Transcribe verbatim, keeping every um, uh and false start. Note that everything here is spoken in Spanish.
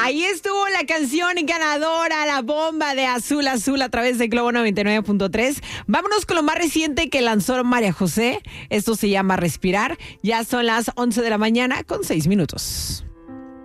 Ahí estuvo la canción ganadora, La Bomba de Azul Azul a través de Globo noventa y nueve punto tres. Vámonos con lo más reciente que lanzó María José. Esto se llama Respirar. Ya son las once de la mañana con seis minutos.